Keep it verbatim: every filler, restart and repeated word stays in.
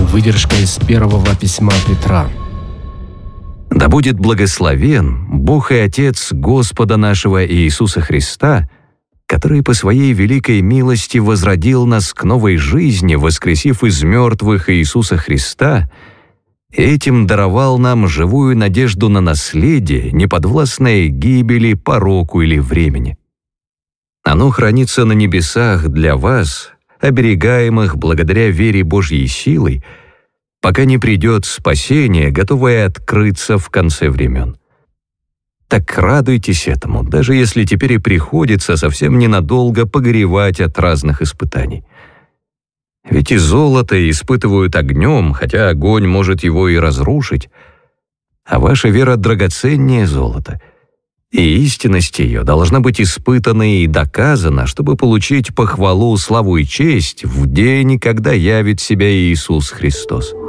Выдержка из первого письма Петра. Да будет благословен Бог и Отец Господа нашего Иисуса Христа, который по Своей великой милости возродил нас к новой жизни, воскресив из мертвых Иисуса Христа, и этим даровал нам живую надежду на наследие, неподвластное гибели, пороку или времени. Оно хранится на небесах для вас, оберегаемых благодаря вере Божьей силой, пока не придет спасение, готовое открыться в конце времен. Так радуйтесь этому, даже если теперь и приходится совсем ненадолго погоревать от разных испытаний. Ведь и золото испытывают огнем, хотя огонь может его и разрушить, а ваша вера драгоценнее золота, и истинность ее должна быть испытана и доказана, чтобы получить похвалу, славу и честь в день, когда явит себя Иисус Христос.